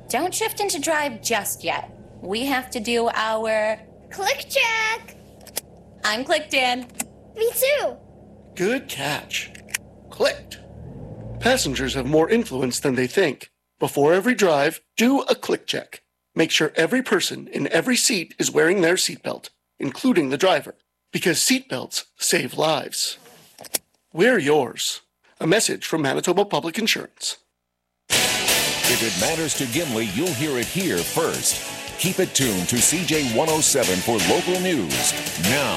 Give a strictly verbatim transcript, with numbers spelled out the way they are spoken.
don't shift into drive just yet. We have to do our click check. I'm clicked in. Me too. Good catch. Clicked. Passengers have more influence than they think. Before every drive, do a click check. Make sure every person in every seat is wearing their seatbelt, including the driver, because seatbelts save lives. Wear yours. A message from Manitoba Public Insurance. If it matters to Gimli, you'll hear it here first. Keep it tuned to C J one oh seven for local news. Now,